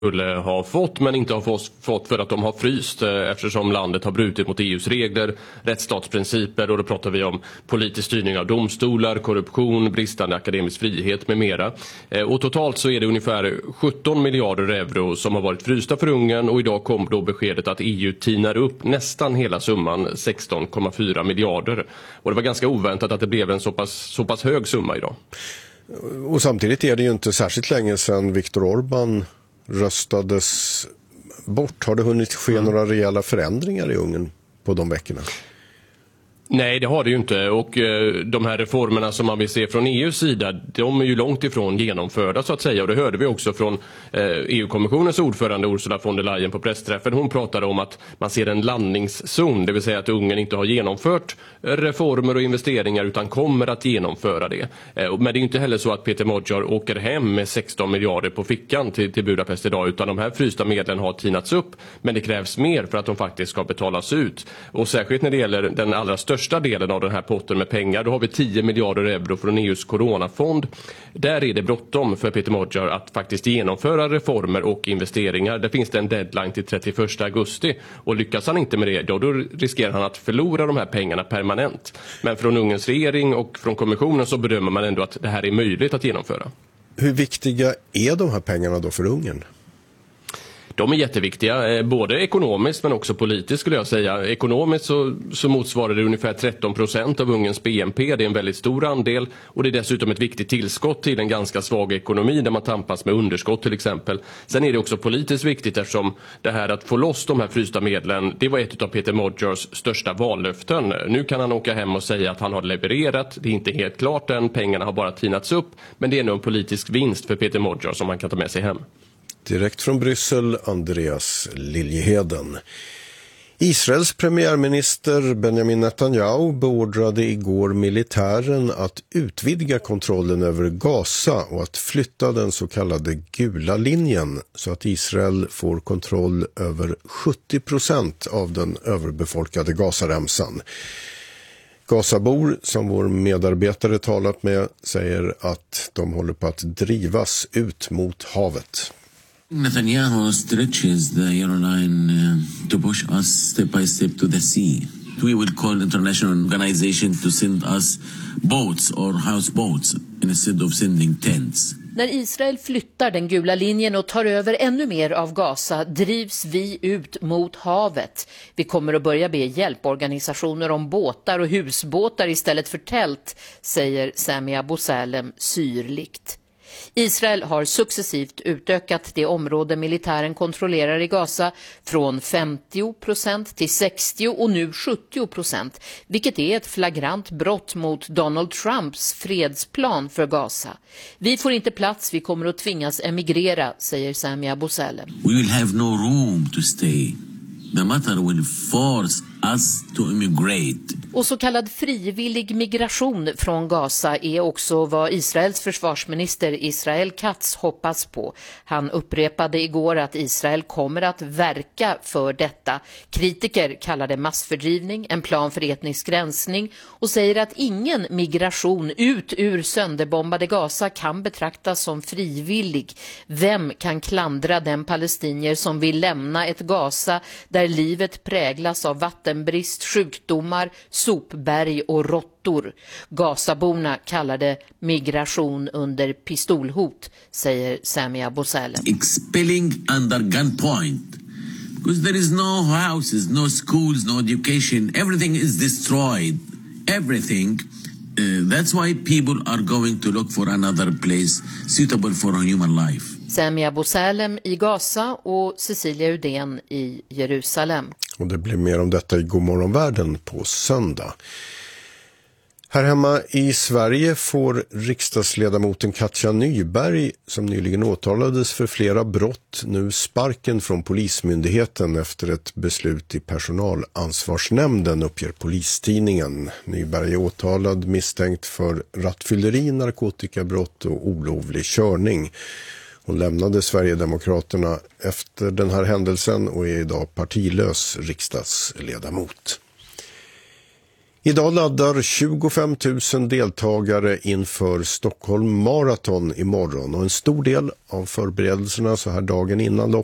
skulle ha fått men inte har fått för att de har fryst eftersom landet har brutit mot EUs regler, rättsstatsprinciper och då pratar vi om politisk styrning av domstolar, korruption, bristande akademisk frihet med mera. Och totalt så är det ungefär 17 miljarder euro som har varit frysta för Ungern och idag kom då beskedet att EU tinar upp nästan hela summan 16,4 miljarder. Och det var ganska oväntat att det blev en så pass hög summa idag. Och samtidigt är det ju inte särskilt länge sedan Viktor Orbán röstades bort. Har det hunnit ske några rejäla förändringar i Ungern på de veckorna? Nej, det har det ju inte och de här reformerna som man vill se från EUs sida, de är ju långt ifrån genomförda så att säga och det hörde vi också från EU-kommissionens ordförande Ursula von der Leyen på pressträffen. Hon pratade om att man ser en landningszon, det vill säga att Ungern inte har genomfört reformer och investeringar utan kommer att genomföra det. Men det är ju inte heller så att Peter Magyar åker hem med 16 miljarder på fickan till Budapest idag utan de här frysta medlen har tinats upp men det krävs mer för att de faktiskt ska betalas ut och särskilt när det gäller den allra största delen av den här potten med pengar. Då har vi 10 miljarder euro från EUs coronafond. Där är det bråttom för Peter Magyar att faktiskt genomföra reformer och investeringar. Där finns det en deadline till 31 augusti och lyckas han inte med det då riskerar han att förlora de här pengarna permanent. Men från Ungerns regering och från kommissionen så bedömer man ändå att det här är möjligt att genomföra. Hur viktiga är de här pengarna då för Ungern? De är jätteviktiga, både ekonomiskt men också politiskt skulle jag säga. Ekonomiskt så motsvarar det ungefär 13% av Ungerns BNP. Det är en väldigt stor andel och det är dessutom ett viktigt tillskott till en ganska svag ekonomi där man tampas med underskott till exempel. Sen är det också politiskt viktigt eftersom det här att få loss de här frysta medlen, det var ett av Peter Magyars största vallöften. Nu kan han åka hem och säga att han har levererat. Det är inte helt klart än, pengarna har bara tinats upp. Men det är nog en politisk vinst för Peter Magyar som han kan ta med sig hem. Direkt från Bryssel, Andreas Liljeheden. Israels premiärminister Benjamin Netanyahu beordrade igår militären att utvidga kontrollen över Gaza och att flytta den så kallade gula linjen så att Israel får kontroll över 70% av den överbefolkade Gazaremsan. Gazabor som vår medarbetare talat med säger att de håller på att drivas ut mot havet. Netanyahu stretches the airline to push us step by step to the sea. We will call international organization to send us boats or houseboats instead of sending tents. När Israel flyttar den gula linjen och tar över ännu mer av Gaza drivs vi ut mot havet. Vi kommer att börja be hjälporganisationer om båtar och husbåtar istället för tält, säger Sami Abu Salem syrligt. Israel har successivt utökat det område militären kontrollerar i Gaza från 50% till 60% och nu 70%, vilket är ett flagrant brott mot Donald Trumps fredsplan för Gaza. Vi får inte plats, vi kommer att tvingas emigrera, säger Sami Abu Salem. We will have no room to stay. The matter will force us to immigrate. Och så kallad frivillig migration från Gaza är också vad Israels försvarsminister Israel Katz hoppas på. Han upprepade igår att Israel kommer att verka för detta. Kritiker kallar det massfördrivning, en plan för etnisk rensning och säger att ingen migration ut ur sönderbombade Gaza kan betraktas som frivillig. Vem kan klandra den palestinier som vill lämna ett Gaza där livet präglas av vattenbrist, sjukdomar, sopberg och råttor? Gazaborna kallar det migration under pistolhot, säger Sami Abu Salem. Expelling under gunpoint. Because there is no houses, no schools, no education. Everything is destroyed. Everything. That's why people are going to look for another place suitable for a human life. Sami Abu Salem i Gaza och Cecilia Udén i Jerusalem. Och det blir mer om detta i Godmorgonvärlden på söndag. Här hemma i Sverige får riksdagsledamoten Katja Nyberg, som nyligen åtalades för flera brott, nu sparken från Polismyndigheten efter ett beslut i personalansvarsnämnden, uppger Polistidningen. Nyberg är åtalad misstänkt för rattfylleri, narkotikabrott och olovlig körning. Hon lämnade Sverigedemokraterna efter den här händelsen och är idag partilös riksdagsledamot. Idag laddar 25 000 deltagare inför Stockholm Marathon imorgon och en stor del av förberedelserna så här dagen innan